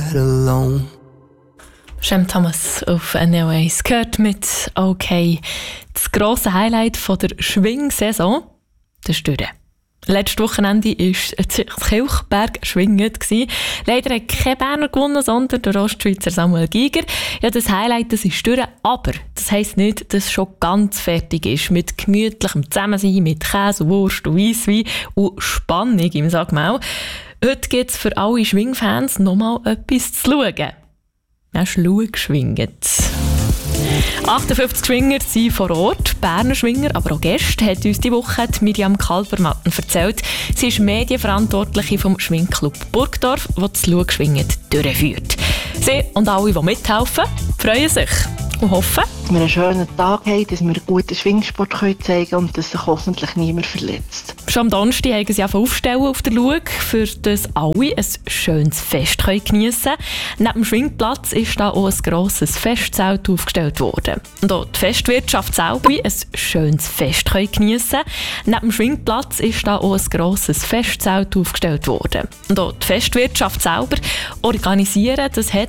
get alone. Shem Thomas auf NOS gehört mit «Okay». Das grosse Highlight von der Schwingsaison, das ist durch. Letztes Wochenende war das Kilchberg schwingend. Leider hat kein Berner gewonnen, sondern der Ostschweizer Samuel Giger. Ja, das Highlight, das ist durch. Aber das heisst nicht, dass es schon ganz fertig ist. Mit gemütlichem Zusammensein, mit Käse, Wurst und Weisswein und Spannung im Sagmau. Heute gibt es für alle Schwingfans nochmal etwas zu schauen. Ja, schwingend. 58 Schwinger sind vor Ort, Berner Schwinger, aber auch Gäste, hat uns diese Woche Miriam Kalbermatten erzählt. Sie ist Medienverantwortliche vom Schwingclub Burgdorf, der das Schwingen durchführt. Sie und alle, die mithelfen, freuen sich und hoffen, dass wir einen schönen Tag haben, dass wir guten Schwingsport zeigen können und dass sich hoffentlich niemand verletzt. Schon am Donnerstag haben sie aufstellen auf der Lug, für das alle ein schönes Fest geniessen können. Neben dem Schwingplatz ist da auch ein grosses Festzelt aufgestellt worden. Und auch die Festwirtschaft selber ein schönes Fest geniessen können. Neben dem Schwingplatz ist da auch ein grosses Festzelt aufgestellt worden. Und auch die Festwirtschaft selber organisieren, das hat